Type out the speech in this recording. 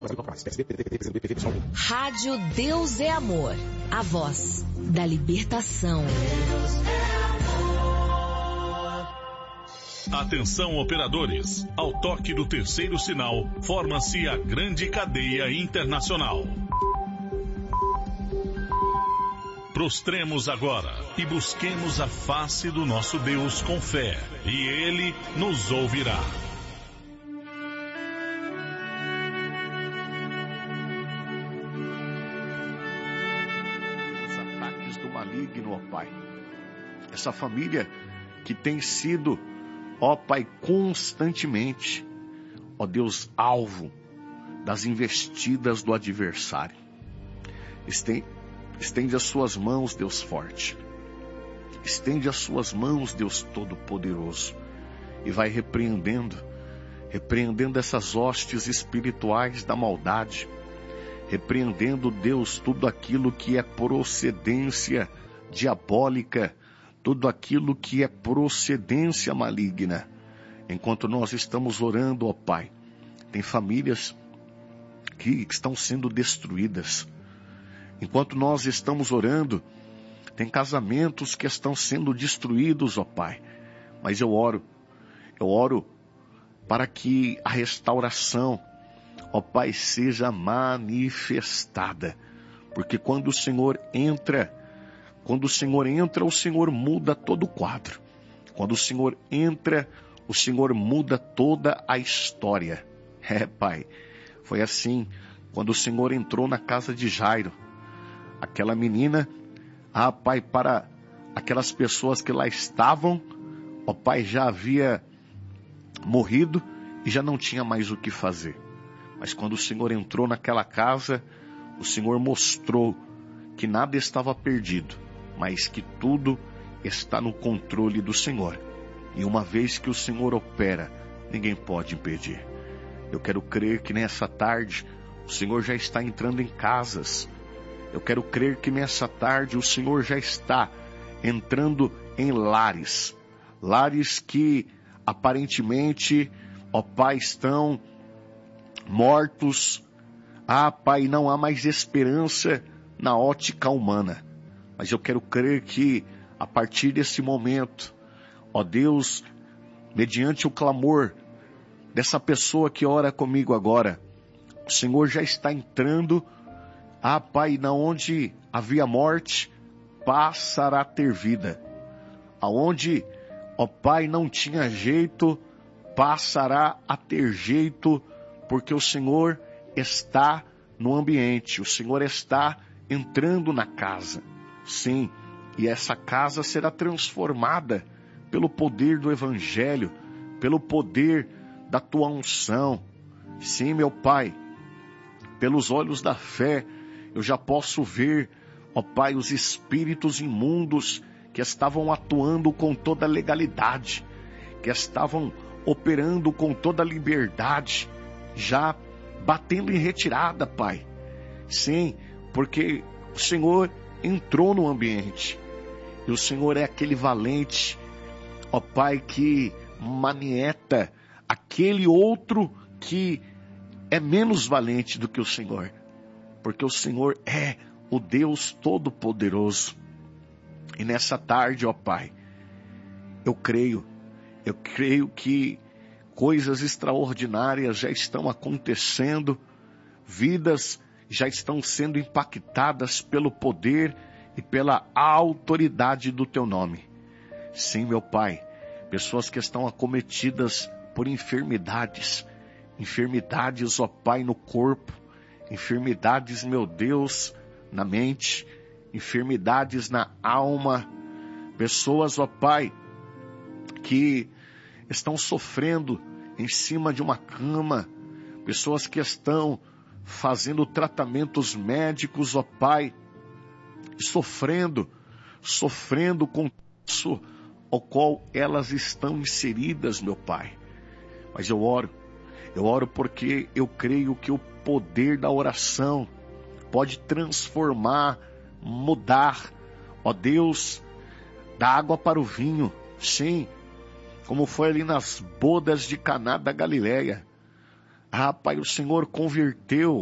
Rádio Deus é Amor, a voz da libertação. Atenção, operadores, ao toque do terceiro sinal, forma-se a grande cadeia internacional. Prostremos agora e busquemos a face do nosso Deus com fé, e Ele nos ouvirá. Maligno, ó Pai, essa família que tem sido, ó Pai, constantemente, ó Deus, alvo das investidas do adversário. Estende as suas mãos, Deus forte, estende as suas mãos, Deus todo-poderoso, e vai repreendendo essas hostes espirituais da maldade, repreendendo, Deus, tudo aquilo que é procedência diabólica, tudo aquilo que é procedência maligna. Enquanto nós estamos orando, ó Pai, tem famílias que estão sendo destruídas. Enquanto nós estamos orando, tem casamentos que estão sendo destruídos, ó Pai. Mas eu oro para que a restauração, ó Pai, seja manifestada, porque quando o Senhor entra, o Senhor muda todo o quadro. Quando o Senhor entra, o Senhor muda toda a história. Pai, foi assim quando o Senhor entrou na casa de Jairo. Aquela menina, Pai, para aquelas pessoas que lá estavam, ó Pai, já havia morrido e já não tinha mais o que fazer. Mas quando o Senhor entrou naquela casa, o Senhor mostrou que nada estava perdido, mas que tudo está no controle do Senhor. E uma vez que o Senhor opera, ninguém pode impedir. Eu quero crer que nessa tarde o Senhor já está entrando em casas. Eu quero crer que nessa tarde o Senhor já está entrando em lares. Lares que aparentemente, ó Pai, estão mortos. Pai, não há mais esperança na ótica humana. Mas eu quero crer que a partir desse momento, ó Deus, mediante o clamor dessa pessoa que ora comigo agora, o Senhor já está entrando. Pai, na onde havia morte, passará a ter vida. Aonde, ó Pai, não tinha jeito, passará a ter jeito, porque o Senhor está no ambiente, o Senhor está entrando na casa. Sim, e essa casa será transformada pelo poder do Evangelho, pelo poder da Tua unção. Sim, meu Pai, pelos olhos da fé, eu já posso ver, ó Pai, os espíritos imundos que estavam atuando com toda legalidade, que estavam operando com toda liberdade, já batendo em retirada, Pai. Sim, porque o Senhor entrou no ambiente. E o Senhor é aquele valente, ó Pai, que manieta aquele outro que é menos valente do que o Senhor. Porque o Senhor é o Deus Todo-Poderoso. E nessa tarde, ó Pai, eu creio que coisas extraordinárias já estão acontecendo, vidas já estão sendo impactadas pelo poder e pela autoridade do Teu nome. Sim, meu Pai, pessoas que estão acometidas por enfermidades, ó Pai, no corpo, enfermidades, meu Deus, na mente, enfermidades na alma, pessoas, ó Pai, que estão sofrendo em cima de uma cama, pessoas que estão fazendo tratamentos médicos, ó Pai, sofrendo com isso ao qual elas estão inseridas, meu Pai. Mas eu oro porque eu creio que o poder da oração pode transformar, mudar, ó Deus, da água para o vinho. Sim, como foi ali nas bodas de Caná da Galileia. Ah, Pai, o Senhor converteu